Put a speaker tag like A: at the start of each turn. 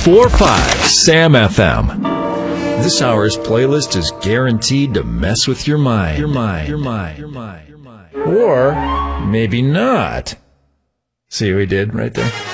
A: 1045 Sam FM. This hour's playlist is guaranteed to mess with your mind. Or maybe not. See what we did right there?